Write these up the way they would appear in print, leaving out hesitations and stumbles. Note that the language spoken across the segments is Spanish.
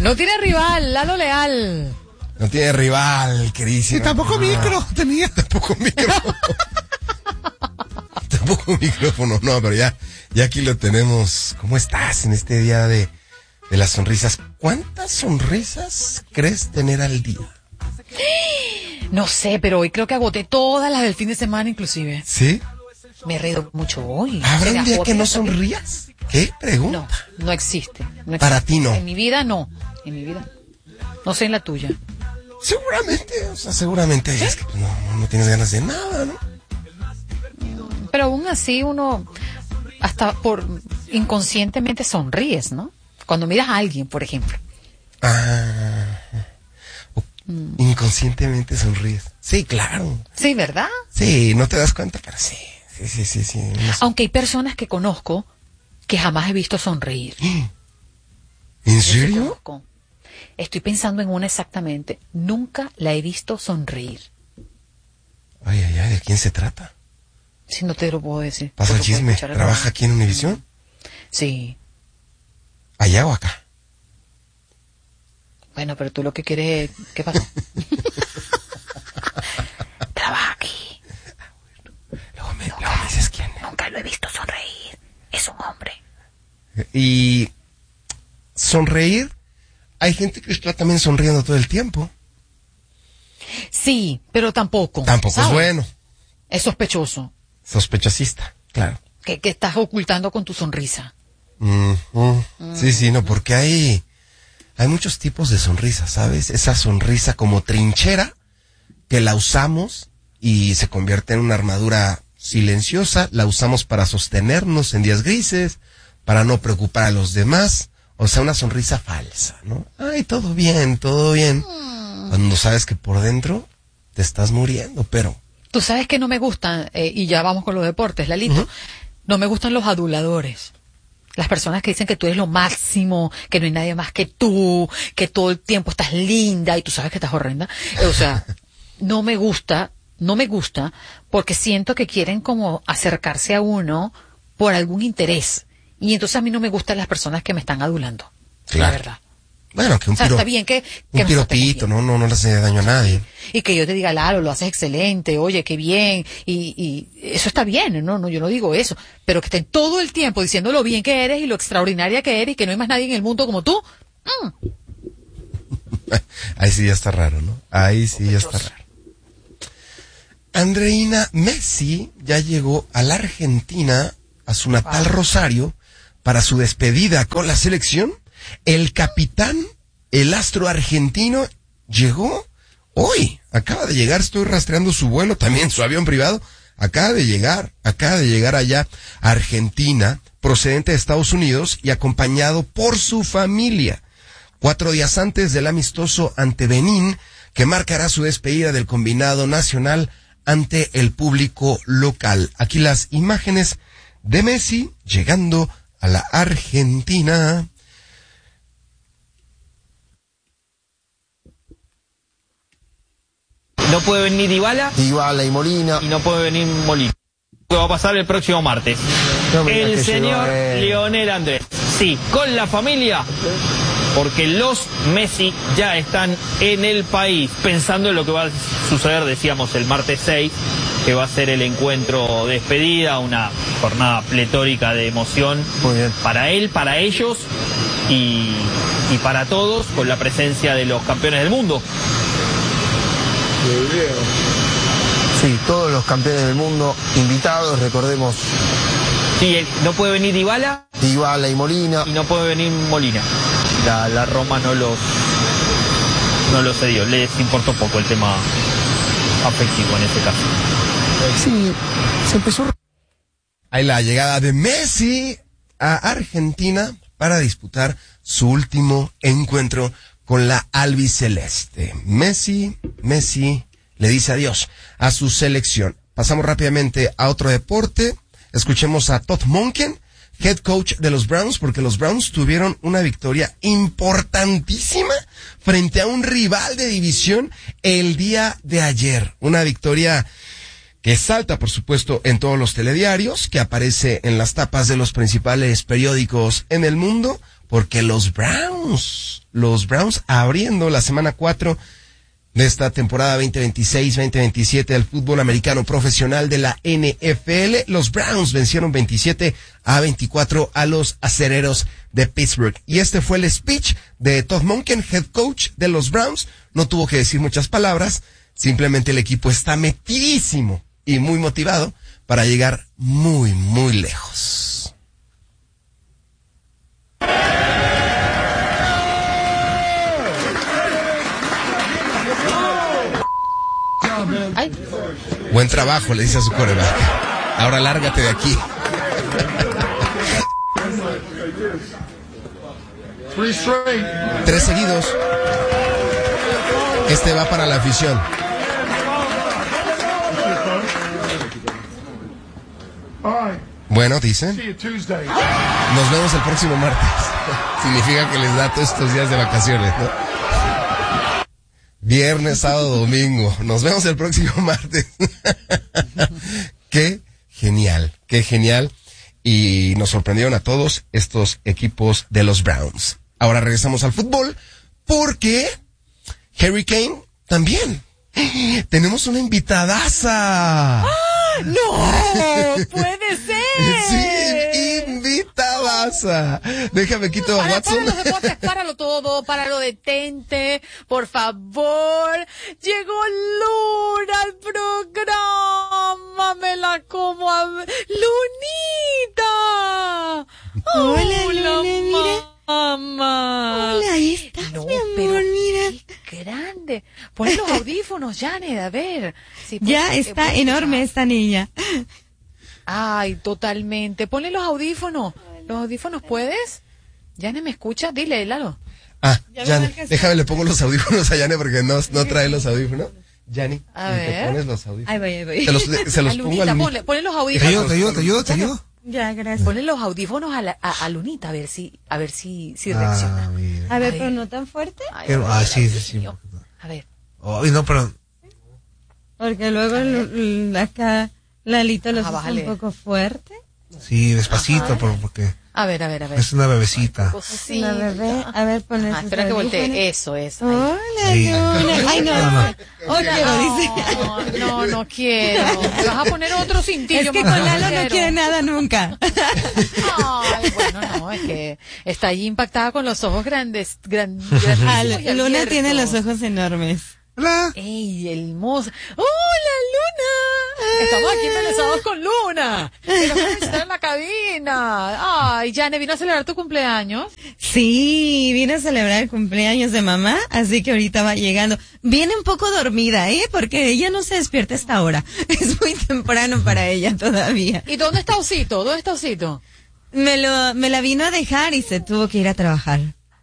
No tiene rival, Lalo Leal. No tiene rival, queridísimo. Y tampoco micro tenía. Tampoco micrófono. Tampoco micrófono, no, pero ya aquí lo tenemos. ¿Cómo estás en este día de las sonrisas? ¿Cuántas sonrisas crees tener al día? No sé, pero hoy creo que agoté todas las del fin de semana inclusive. ¿Sí? Me he reído mucho hoy. ¿Habrá un día que no sonrías? ¿Qué pregunta? No existe. No existe. Para ti no. En mi vida no. En mi vida. No sé en la tuya. Seguramente ¿Sí? Es que no tienes ganas de nada, ¿no? Pero aún así uno hasta por inconscientemente sonríes, ¿no? Cuando miras a alguien, por ejemplo. Inconscientemente sonríes. Sí, claro. Sí, ¿verdad? Sí, no te das cuenta, pero sí. Sí. No sé. Aunque hay personas que conozco que jamás he visto sonreír. ¿En serio? Conozco. Estoy pensando en una exactamente. Nunca la he visto sonreír. Ay, ¿de quién se trata? Si no te lo puedo decir. Pasa el chisme. ¿Trabaja aquí en Univisión? Sí. ¿Allá o acá? Bueno, pero tú lo que quieres... ¿Qué pasó? Trabaja aquí. Luego me dices quién es. Nunca lo he visto sonreír. Es un hombre. Y sonreír, hay gente que está también sonriendo todo el tiempo. Sí, pero tampoco. Tampoco ¿sabes? es bueno. Es sospechoso. Sospechosista, claro. Que estás ocultando con tu sonrisa. Sí, no, porque hay muchos tipos de sonrisas, ¿sabes? Esa sonrisa como trinchera que la usamos y se convierte en una armadura silenciosa, la usamos para sostenernos en días grises, para no preocupar a los demás, o sea, una sonrisa falsa, ¿no? Ay, todo bien, cuando sabes que por dentro te estás muriendo, pero... Tú sabes que no me gustan, y ya vamos con los deportes, Lalito, no me gustan los aduladores. Las personas que dicen que tú eres lo máximo, que no hay nadie más que tú, que todo el tiempo estás linda y tú sabes que estás horrenda. O sea, no me gusta porque siento que quieren como acercarse a uno por algún interés. Y entonces a mí no me gustan las personas que me están adulando. Claro. La verdad. Bueno, que un está bien que un piropito, no le hace daño a nadie. Y que yo te diga, Lalo, lo haces excelente, oye, qué bien, y eso está bien, no, yo no digo eso, pero que estén todo el tiempo diciendo lo bien que eres y lo extraordinaria que eres y que no hay más nadie en el mundo como tú. Ahí sí ya está raro, ¿no? Ahí sí ya está raro. Andreina Messi ya llegó a la Argentina, a su natal Rosario, para su despedida con la selección. El capitán, el astro argentino, llegó hoy. Acaba de llegar, estoy rastreando su vuelo, también su avión privado. Acaba de llegar allá a Argentina, procedente de Estados Unidos y acompañado por su familia. 4 días antes del amistoso ante Benín, que marcará su despedida del combinado nacional ante el público local. Aquí las imágenes de Messi llegando a la Argentina. No puede venir Dybala y Molina. y no puede venir Molina. ¿Qué va a pasar el próximo martes? El señor Lionel Andrés. Sí, con la familia, porque los Messi ya están en el país, pensando en lo que va a suceder, decíamos, el martes 6, que va a ser el encuentro de despedida, una jornada pletórica de emoción. Muy bien. Para él, para ellos y para todos, con la presencia de los campeones del mundo. Sí, todos los campeones del mundo invitados, recordemos. Sí, no puede venir Dybala Y Molina. y no puede venir Molina. La Roma no los cedió, les importó poco el tema afectivo en este caso. Sí, se empezó. Hay la llegada de Messi a Argentina para disputar su último encuentro con la albiceleste. Messi le dice adiós a su selección. Pasamos rápidamente a otro deporte. Escuchemos a Todd Monken, head coach de los Browns, porque los Browns tuvieron una victoria importantísima frente a un rival de división el día de ayer. Una victoria que salta, por supuesto, en todos los telediarios, que aparece en las tapas de los principales periódicos en el mundo, porque los Browns abriendo la semana 4 de esta temporada 2026-2027 del fútbol americano profesional de la NFL, los Browns vencieron 27-24 a los Acereros de Pittsburgh. Y este fue el speech de Todd Monken, head coach de los Browns. No tuvo que decir muchas palabras, simplemente el equipo está metidísimo y muy motivado para llegar muy, muy lejos. Ay. Buen trabajo, le dice a su quarterback. Ahora lárgate de aquí. 3 seguidos. Este va para la afición. Bueno, dicen. Nos vemos el próximo martes. Significa que les da todos estos días de vacaciones, ¿no? Viernes, sábado, domingo. Nos vemos el próximo martes. Qué genial, qué genial. Y nos sorprendieron a todos estos equipos de los Browns. Ahora regresamos al fútbol porque Harry Kane también. Tenemos una invitadaza. ¡No! ¡Puede ser! Sí, invitadaza. Déjame quito a Watson. Para los deportes, páralo todo, páralo, detente, por favor. Llegó Luna al programa, me la como a... ¡Lunita! Hola, Luna, mira. Mamá. Hola, ahí estás, No, mi amor, pero mira. qué grande. Pon los audífonos, Janet, a ver. Sí, Ya está enorme esta niña. Ay, totalmente. Ponle los audífonos. ¿Los audífonos puedes? ¿Janet me escucha? Dile, Lalo. Jane, déjame, le pongo los audífonos a Jane porque no trae los audífonos. Jane, A ¿te ver. pones los audífonos? Ahí voy. Se los pongo a Lunita, Lunita. ponle los audífonos. Te ayudo. Ya, gracias. Ponle los audífonos a Lunita, a ver si reacciona. Mira. A ver, Ay. pero no tan fuerte, Ay, Pero- a ver, sí, Dios sí. mío. A ver. Ay, no, pero... porque luego acá Lalito los Ajá, hace bájale. un poco fuerte. Sí, despacito, porque A ver. es una bebecita. La bebé, a ver, poner sus Espera que voltee. audífonos. Eso es. Hola, Sí. Luna. Ay, no. No. Oh, quiero, dice. No quiero. ¿Me vas a poner otro cintillo? Es que mamá? con Lalo no quiero. quiere nada nunca. Ay, bueno, no, es que está allí impactada con los ojos grandes. Ah, grandísimos y Luna abiertos. tiene los ojos enormes. Hola. ¡Ey, hermosa! ¡Hola, Luna! Estamos aquí embelesados con Luna. Queremos visitar en la cabina. Ay, Jane, ¿vino a celebrar tu cumpleaños? Sí, vine a celebrar el cumpleaños de mamá, así que ahorita va llegando. Viene un poco dormida, porque ella no se despierta a esta hora. Es muy temprano para ella todavía. ¿Y dónde está Osito? ¿Dónde está Osito? Me la vino a dejar y se tuvo que ir a trabajar.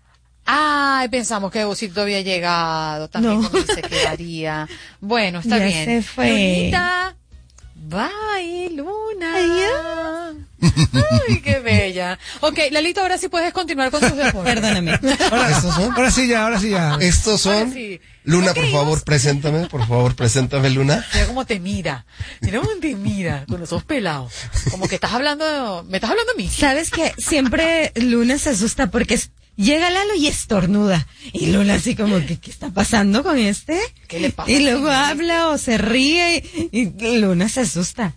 Ay, pensamos que Osito había llegado. También No. como se quedaría. Bueno, está Ya bien. se fue. Lunita. Bye, Luna. Ay, qué bella. Ok, Lalito, ahora sí puedes continuar con tus deportes. Perdóname. ¿Estos son? Ahora sí ya. Estos son. Ahora sí. Luna, Ok, por favor, preséntame, Luna. Mira cómo te mira. Mira cómo te mira, con los ojos pelados. Como que estás hablando, me estás hablando a mí. ¿Sabes qué? Siempre Luna se asusta porque llega Lalo y estornuda. Y Luna así como que, ¿qué está pasando con este? ¿Qué le pasa? Y luego habla o se ríe y Luna se asusta.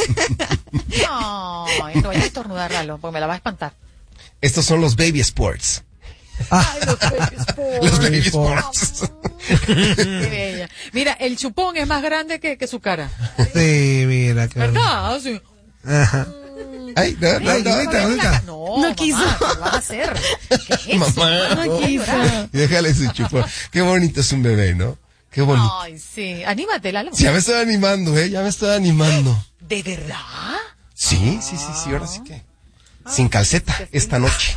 Ay, no vayas a estornudar, Lalo, porque me la vas a espantar. Estos son los Baby Sports. Ay, los baby sports. Los Baby Sports. Qué bella. Mira, el chupón es más grande que su cara. Sí, mira. Qué bonito. ¿Verdad? Sí. Ajá. Ay, no. Ahorita. No, No quiso. mamá, ¿qué vas a hacer? ¿Qué es eso? Mamá. No quiso. Déjale su chupón. Qué bonito es un bebé, ¿no? Qué bonito. Ay, sí. Anímate, Lalo. Ya me estoy animando, ya me estoy animando. ¿De verdad? Sí, ahora sí que. Sin calceta, esta noche.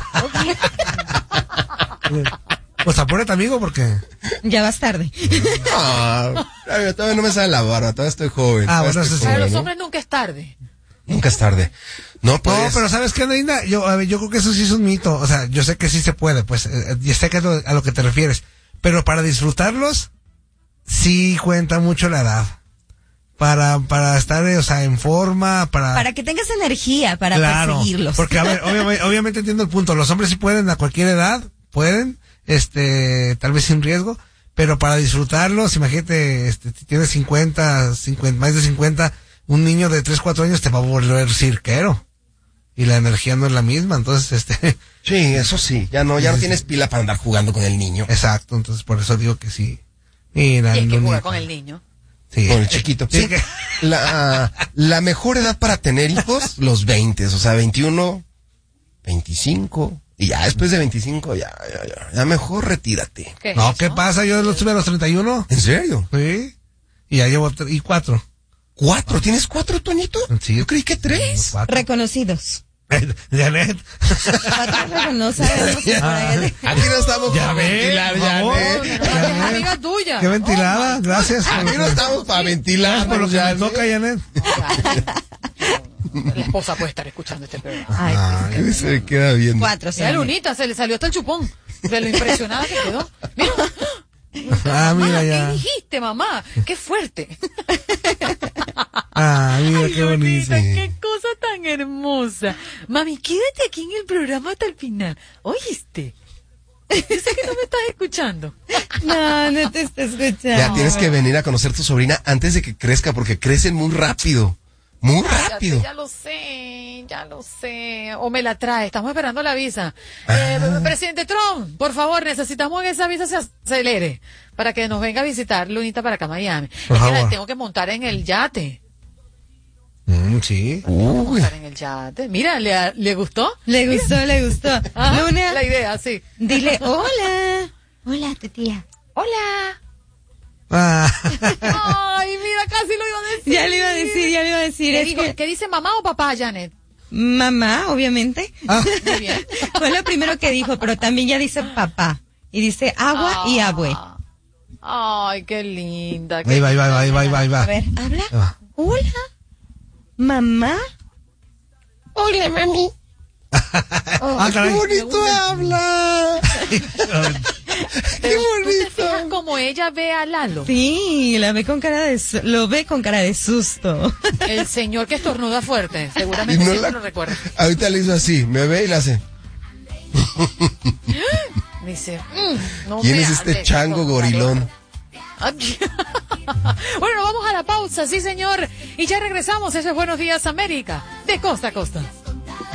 Pues apúrate, amigo, porque... Ya vas tarde. Todavía no me sale la barba, todavía estoy joven. Ah, todavía bueno, estoy eso sí. Para joven, los ¿no? hombres nunca es tarde. Nunca es tarde. No, No, pues. pero ¿sabes qué, Andreina? Yo creo que eso sí es un mito. O sea, yo sé que sí se puede, pues, ya sé que es a lo que te refieres. Pero para disfrutarlos, sí cuenta mucho la edad. para estar, o sea, en forma, para que tengas energía para perseguirlos. Porque, a ver, obviamente entiendo el punto. Los hombres sí pueden a cualquier edad, pueden, tal vez sin riesgo, pero para disfrutarlos, imagínate, si tienes 50, más de 50, un niño de 3, 4 años te va a volver cirquero. Y la energía no es la misma, entonces, Sí, eso sí, ya no tienes pila para andar jugando con el niño. Exacto, entonces por eso digo que sí. Mira, y hay que jugar con el niño. Sí. Con el chiquito. Sí. La mejor edad para tener hijos, los 20, o sea, 21, 25, y ya después de 25, ya mejor retírate. ¿Qué pasa? Yo lo tuve a los 31. ¿En serio? Sí. Y ya llevo 4. ¿4? ¿Tienes 4, Toñito? Sí. Yo creí que 3. Reconocidos. Janet. 4 reconocidos. Aquí no estamos para ventilar, Janet. Es amiga tuya. Qué ventilada, gracias. Aquí no estamos para ventilar. Por lo que me toca, Janet. La esposa puede estar escuchando este programa. Ay, se queda viendo. 4, sí. A Lunita se le salió hasta el chupón. De lo impresionada que quedó. Mira. Mira ya. ¿Qué dijiste, mamá? ¡Qué fuerte! Mira, qué bonito. Qué cosa tan hermosa. Mami, quédate aquí en el programa hasta el final. ¿Oíste? Yo sé que no me estás escuchando. No te está escuchando. Ya tienes que venir a conocer tu sobrina antes de que crezca, porque crecen muy rápido. Muy rápido. Ya lo sé. O me la trae. Estamos esperando la visa. Presidente Trump, por favor, necesitamos que esa visa se acelere para que nos venga a visitar Lunita para acá a Miami. Por es favor. que la tengo que montar en el yate. Sí. Montar en el yate. Mira, ¿le gustó? Le gustó. Ajá, Luna, la idea, sí. dile hola. Hola, tu tía. Hola. Ah. Ay, mira, casi lo iba a decir. Ya le iba a decir. ¿Qué, Es digo, que ¿Qué dice mamá o papá, Janet? mamá, obviamente. Muy bien. Fue lo primero que dijo, pero también ya dice papá. Y dice agua y abue. Ay, qué linda. Ahí va. A ver, habla. Ah. Hola. Mamá. Hola, mami. Caray. ¡Qué bonito habla! Pero ¿tú te fijas como ella ve a Lalo? Sí, lo ve con cara de susto. El señor que estornuda fuerte. Seguramente Y no siempre la- lo recuerda. Ahorita le hizo así, me ve y le hace. Dice, no ¿Quién me es este hables, chango gorilón? Bueno, vamos a la pausa, sí señor. Y ya regresamos. Eso es Buenos Días América, de costa a costa.